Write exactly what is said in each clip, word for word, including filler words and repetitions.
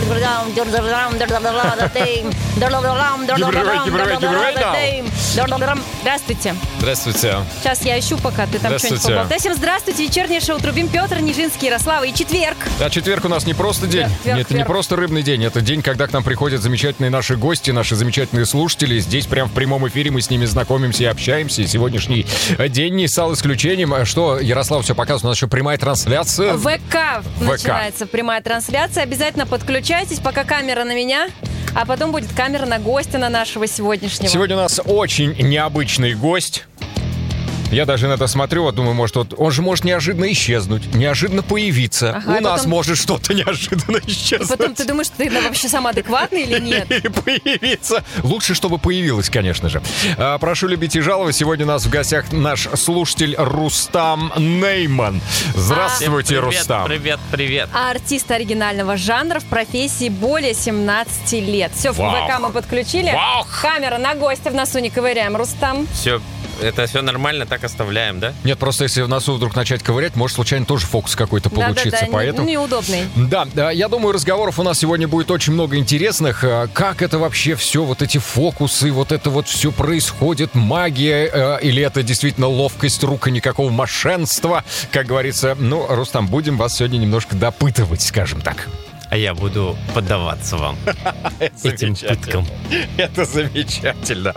Здравствуйте. Здравствуйте. Сейчас я ищу, пока ты там что-нибудь поболтай. Всем здравствуйте. Вечернее шоу «Трубим». Петр Нижинский, Ярослава. И четверг. А четверг у нас не просто день. Вверх, Нет, это не просто рыбный день. Это день, когда к нам приходят замечательные наши гости, наши замечательные слушатели. Здесь прям в прямом эфире мы с ними знакомимся и общаемся. И сегодняшний день не стал исключением. Что, Ярослав все показывает? У нас еще прямая трансляция. ВК начинается прямая трансляция. Обязательно подключайтесь, пока камера на меня. А потом будет камера на гостя, на нашего сегодняшнего. Сегодня у нас очень необычный гость. Я даже на это смотрю, вот думаю, может, вот, он же может неожиданно исчезнуть, неожиданно появиться. Ага, У потом... нас может что-то неожиданно исчезнуть. И потом ты думаешь, ты вообще сам адекватный или нет? И появиться. Лучше, чтобы появилась, конечно же. А, прошу любить и жаловать. Сегодня у нас в гостях наш слушатель Рустам Нейман. Здравствуйте, привет, Рустам. Привет, привет. А артист оригинального жанра в профессии более семнадцати лет. Все, в ВК мы подключили. Вау. Камера на гостя, в носу не ковыряем, Рустам. Все. Это все нормально, так оставляем, да? Нет, просто если в носу вдруг начать ковырять, может случайно тоже фокус какой-то получиться. Да-да-да, поэтому... неудобный. Да, да, я думаю, разговоров у нас сегодня будет очень много интересных. Как это вообще все, вот эти фокусы, вот это вот все происходит, магия, или это действительно ловкость рук и никакого мошенства, как говорится. Ну, Рустам, будем вас сегодня немножко допытывать, скажем так. А я буду поддаваться вам этим пыткам. Это замечательно.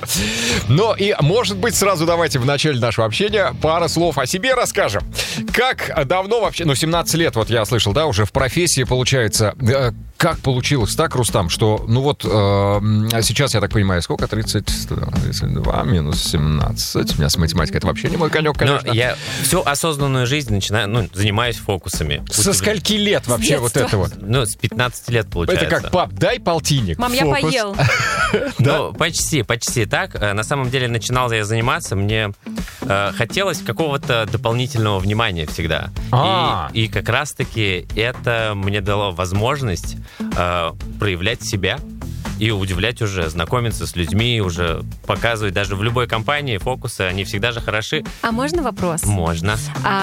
Ну и, может быть, сразу давайте в начале нашего общения пара слов о себе расскажем. Как давно вообще, ну, семнадцать лет, вот я слышал, да, уже в профессии получается. Как получилось так, Рустам, что, ну вот, э, сейчас, я так понимаю, сколько? тридцать, тридцать два минус семнадцать. У меня с математикой это вообще не мой конек, конечно. Но я всю осознанную жизнь начинаю, ну, занимаюсь фокусами. Со скольки лет вообще вот это вот? Ну, с пятнадцати лет, получается. Это как, пап, дай полтинник. Мам, я поел. Ну, почти, почти так. На самом деле, начинал я заниматься, мне э, хотелось какого-то дополнительного внимания всегда. И, и как раз-таки это мне дало возможность э, проявлять себя и удивлять уже, знакомиться с людьми, уже показывать даже в любой компании фокусы, они всегда же хороши. А можно вопрос? Можно.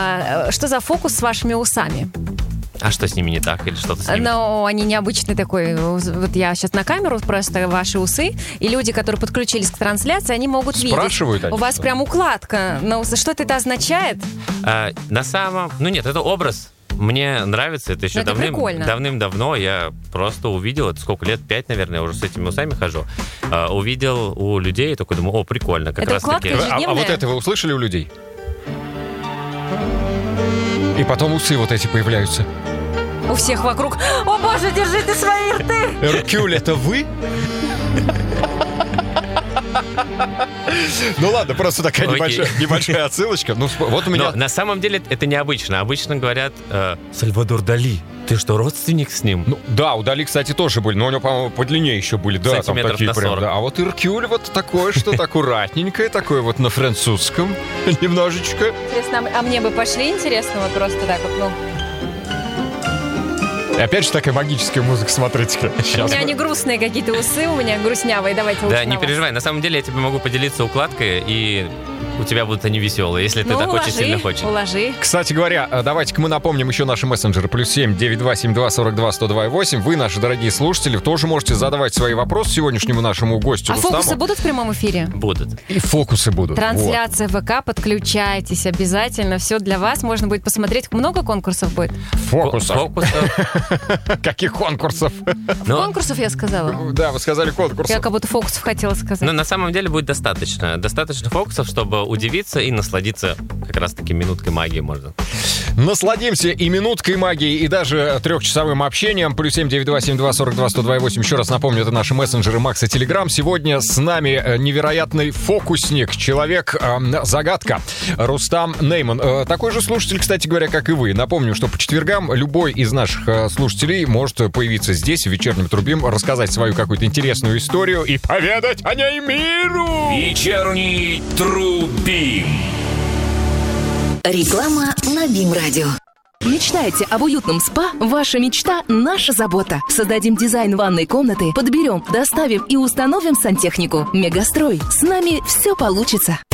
А что за фокус с вашими усами? А что с ними не так? Или что-то с ними? Ну, они необычные такой. Вот я сейчас на камеру просто ваши усы, и люди, которые подключились к трансляции, они могут видеть. Спрашивают они. У вас прям укладка на усы. Что это означает? А, на самом... Ну нет, это образ. Мне нравится, это еще это давным, прикольно. давным-давно я просто увидел, это сколько лет, пять, наверное, я уже с этими усами хожу, а, увидел у людей, и такой думаю, о, прикольно, как это раз таки. А, а вот это вы услышали у людей? И потом усы вот эти появляются. У всех вокруг. О боже, держи ты свои рты! Эркюль, это вы? Ну ладно, просто такая небольшая, небольшая отсылочка. Ну, вот у меня... Но на самом деле это необычно. Обычно говорят, э, Сальвадор Дали, ты что, родственник с ним? Ну да, у Дали, кстати, тоже были, но у него, по-моему, подлиннее еще были. Да, там такие прям, да. А вот Эркюль вот такое, что-то аккуратненькое, такое вот на французском немножечко. Интересно, а мне бы пошли, интересно, вот просто так вот, ну... И опять же такая магическая музыка, смотрите-ка. У меня не грустные какие-то усы, у меня грустнявые, давайте лучше. Да, не переживай, на самом деле я тебе могу поделиться укладкой, и у тебя будут они веселые, если ну, ты так уложи, очень сильно хочешь. Уложи. Кстати говоря, давайте-ка мы напомним еще наши мессенджеры. Плюс семь девять два семь два сорок два сто два восемь. Вы, наши дорогие слушатели, тоже можете задавать свои вопросы сегодняшнему нашему гостю А Рустаму. фокусы будут в прямом эфире? Будут. И фокусы будут. Трансляция вот. ВК, подключайтесь обязательно. Все для вас. Можно будет посмотреть. Много конкурсов будет? Фокусов. Фокусов. Каких конкурсов? Конкурсов я сказала. Да, вы сказали конкурсов. Я как будто фокусов хотела сказать. Но на самом деле будет достаточно. Достаточно фокусов, чтобы удивиться и насладиться как раз-таки минуткой магии можно. Насладимся и минуткой магии, и даже трехчасовым общением. Плюс семь девять два семь два сорок два сто два восемь. Еще раз напомню, это наши мессенджеры Макс и Телеграм. Сегодня с нами невероятный фокусник, человек-загадка Рустам Нейман. Такой же слушатель, кстати говоря, как и вы. Напомню, что по четвергам любой из наших слушателей может появиться здесь, в вечернем Трубим, рассказать свою какую-то интересную историю и поведать о ней миру. Вечерний Трубим. Реклама на БИМ-радио. Мечтаете об уютном спа? Ваша мечта – наша забота. Создадим дизайн ванной комнаты, подберем, доставим и установим сантехнику. Мегастрой. С нами все получится.